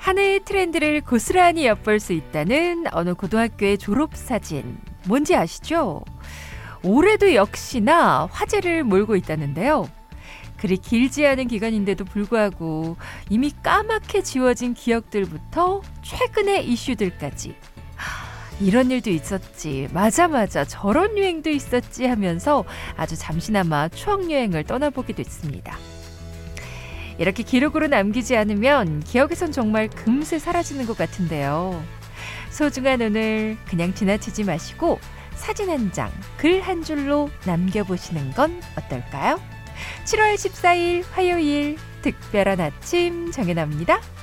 한 해의 트렌드를 고스란히 엿볼 수 있다는 어느 고등학교의 졸업사진. 뭔지 아시죠? 올해도 역시나 화제를 몰고 있다는데요. 그리 길지 않은 기간인데도 불구하고 이미 까맣게 지워진 기억들부터 최근의 이슈들까지 이런 일도 있었지, 맞아 저런 유행도 있었지 하면서 아주 잠시나마 추억여행을 떠나보기도 했습니다. 이렇게 기록으로 남기지 않으면 기억에선 정말 금세 사라지는 것 같은데요. 소중한 오늘 그냥 지나치지 마시고 사진 한 장, 글 한 줄로 남겨보시는 건 어떨까요? 7월 14일 화요일 특별한 아침 정연아입니다.